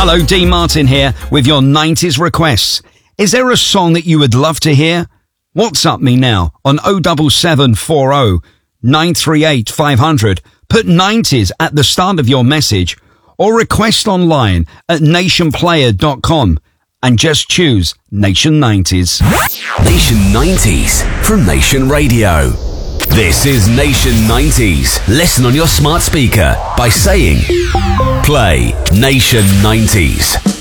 Hello, Dean Martin here with your 90s requests. Is there a song that you would love to hear? WhatsApp me now on 07740 938 500. Put 90s at the start of your message or request online at nationplayer.com and just choose Nation 90s. Nation 90s from Nation Radio. This is Nation 90s. Listen on your smart speaker by saying, play Nation 90s.